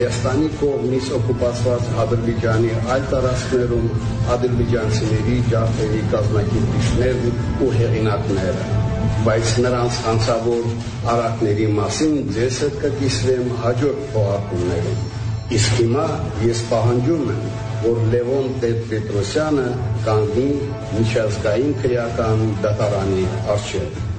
Հայաստանի կողմից օկուպացված Ադրբեջանի այլ տարածքներում ադրբեջանցիների ջարդերի կազմակերպիչներն ու հեղինակները, բայց նրանց հանցավոր արարքների մասին ձեզ հետ կկիսվեմ հաջորդ թողարկումներում։ Իսկ հիմա ես պահանջում եմ, որ Լևոն Տեր-Պետրոսյանը կանգնի միջազգային քրեական դատարանի առջև։